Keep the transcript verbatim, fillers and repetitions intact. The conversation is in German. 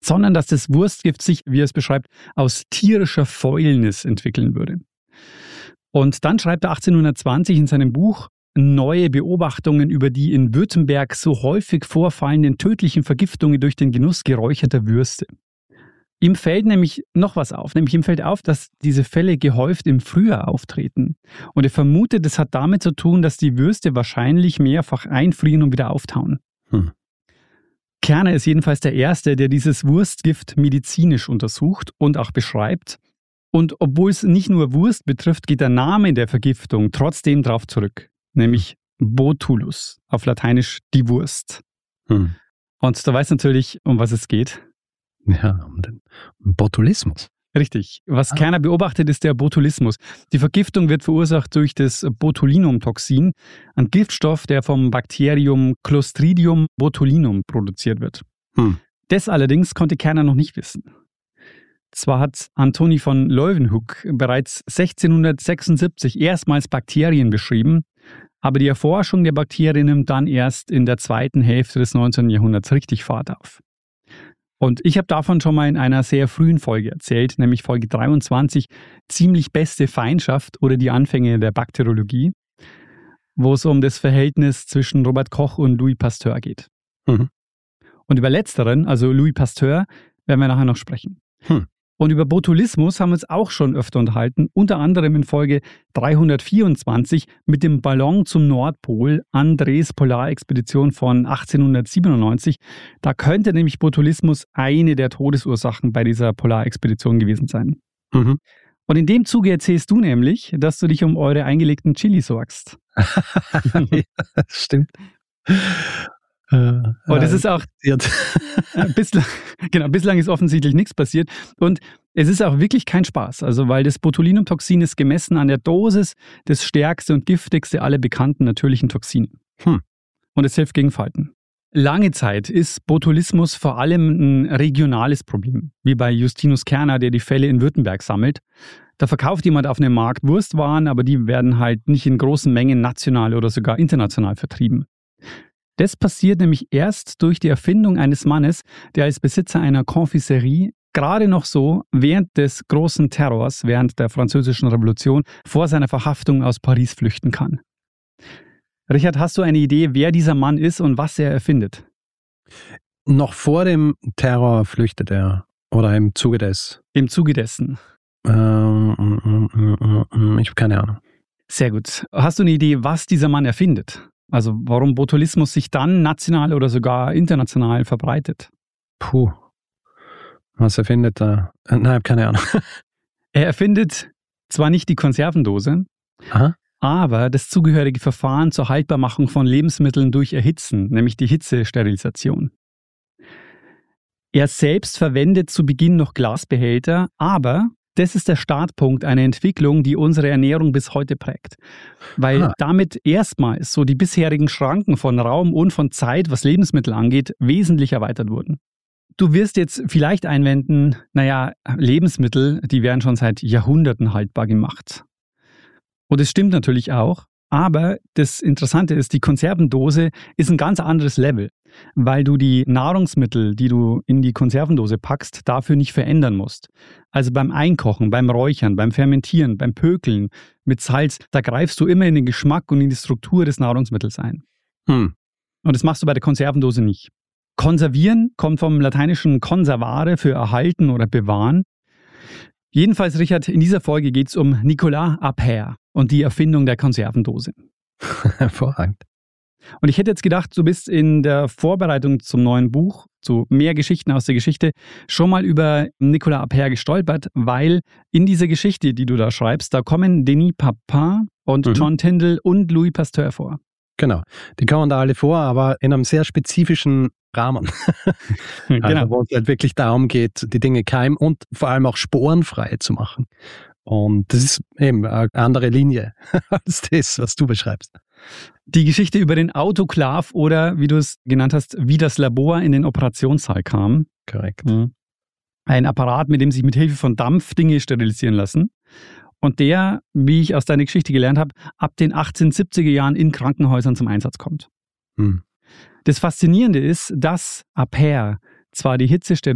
sondern dass das Wurstgift sich, wie er es beschreibt, aus tierischer Fäulnis entwickeln würde. Und dann schreibt er achtzehnhundertzwanzig in seinem Buch Neue Beobachtungen über die in Württemberg so häufig vorfallenden tödlichen Vergiftungen durch den Genuss geräucherter Würste. Ihm fällt nämlich noch was auf, nämlich ihm fällt auf, dass diese Fälle gehäuft im Frühjahr auftreten. Und er vermutet, das hat damit zu tun, dass die Würste wahrscheinlich mehrfach einfrieren und wieder auftauen. Hm. Kerner ist jedenfalls der Erste, der dieses Wurstgift medizinisch untersucht und auch beschreibt. Und obwohl es nicht nur Wurst betrifft, geht der Name der Vergiftung trotzdem darauf zurück, nämlich Botulus, auf Lateinisch die Wurst. Hm. Und da weiß natürlich, um was es geht. Ja, um den Botulismus. Richtig. Was ah. Kerner beobachtet, ist der Botulismus. Die Vergiftung wird verursacht durch das Botulinumtoxin, ein Giftstoff, der vom Bakterium Clostridium botulinum produziert wird. Hm. Das allerdings konnte Kerner noch nicht wissen. Zwar hat Antoni von Leeuwenhoek bereits sechzehnhundertsechsundsiebzig erstmals Bakterien beschrieben, aber die Erforschung der Bakterien nimmt dann erst in der zweiten Hälfte des neunzehnten Jahrhunderts richtig Fahrt auf. Und ich habe davon schon mal in einer sehr frühen Folge erzählt, nämlich Folge dreiundzwanzig, ziemlich beste Feindschaft oder die Anfänge der Bakteriologie, wo es um das Verhältnis zwischen Robert Koch und Louis Pasteur geht. Mhm. Und über letzteren, also Louis Pasteur, werden wir nachher noch sprechen. Hm. Und über Botulismus haben wir uns auch schon öfter unterhalten, unter anderem in Folge dreihundertvierundzwanzig mit dem Ballon zum Nordpol, Andres Polarexpedition von achtzehnhundertsiebenundneunzig. Da könnte nämlich Botulismus eine der Todesursachen bei dieser Polarexpedition gewesen sein. Mhm. Und in dem Zuge erzählst du nämlich, dass du dich um eure eingelegten Chili sorgst. Ja, das stimmt. Und es ist auch, bislang, genau, bislang ist offensichtlich nichts passiert und es ist auch wirklich kein Spaß, also weil das Botulinumtoxin ist gemessen an der Dosis das stärkste und giftigste aller bekannten natürlichen Toxine. Hm. Und es hilft gegen Falten. Lange Zeit ist Botulismus vor allem ein regionales Problem, wie bei Justinus Kerner, der die Fälle in Württemberg sammelt. Da verkauft jemand auf einem Markt Wurstwaren, aber die werden halt nicht in großen Mengen national oder sogar international vertrieben. Das passiert nämlich erst durch die Erfindung eines Mannes, der als Besitzer einer Confiserie gerade noch so während des großen Terrors, während der Französischen Revolution, vor seiner Verhaftung aus Paris flüchten kann. Richard, hast du eine Idee, wer dieser Mann ist und was er erfindet? Noch vor dem Terror flüchtet er oder im Zuge des? Im Zuge dessen. Ähm, ich habe keine Ahnung. Sehr gut. Hast du eine Idee, was dieser Mann erfindet? Also warum Botulismus sich dann national oder sogar international verbreitet? Puh, was erfindet er? Nein, ich habe keine Ahnung. Er erfindet zwar nicht die Konservendose, Aha. aber das zugehörige Verfahren zur Haltbarmachung von Lebensmitteln durch Erhitzen, nämlich die Hitzesterilisation. Er selbst verwendet zu Beginn noch Glasbehälter, aber das ist der Startpunkt einer Entwicklung, die unsere Ernährung bis heute prägt. Weil ah. damit erstmals so die bisherigen Schranken von Raum und von Zeit, was Lebensmittel angeht, wesentlich erweitert wurden. Du wirst jetzt vielleicht einwenden, naja, Lebensmittel, die werden schon seit Jahrhunderten haltbar gemacht. Und es stimmt natürlich auch. Aber das Interessante ist, die Konservendose ist ein ganz anderes Level, weil du die Nahrungsmittel, die du in die Konservendose packst, dafür nicht verändern musst. Also beim Einkochen, beim Räuchern, beim Fermentieren, beim Pökeln mit Salz, da greifst du immer in den Geschmack und in die Struktur des Nahrungsmittels ein. Hm. Und das machst du bei der Konservendose nicht. Konservieren kommt vom lateinischen conservare für erhalten oder bewahren. Jedenfalls, Richard, in dieser Folge geht es um Nicolas Appert und die Erfindung der Konservendose. Hervorragend. Und ich hätte jetzt gedacht, du bist in der Vorbereitung zum neuen Buch, zu mehr Geschichten aus der Geschichte, schon mal über Nicolas Appert gestolpert, weil in dieser Geschichte, die du da schreibst, da kommen Denis Papin und mhm. John Tyndall und Louis Pasteur vor. Genau, die kommen da alle vor, aber in einem sehr spezifischen Rahmen. Genau. Also, wo es halt wirklich darum geht, die Dinge keim- und vor allem auch sporenfrei zu machen. Und das ist eben eine andere Linie als das, was du beschreibst. Die Geschichte über den Autoklav oder, wie du es genannt hast, wie das Labor in den Operationssaal kam. Korrekt. Ein Apparat, mit dem sich mit Hilfe von Dampf Dinge sterilisieren lassen. Und der, wie ich aus deiner Geschichte gelernt habe, ab den achtzehnhundertsiebziger Jahren in Krankenhäusern zum Einsatz kommt. Hm. Das Faszinierende ist, dass Appert zwar die Hitzesterilisation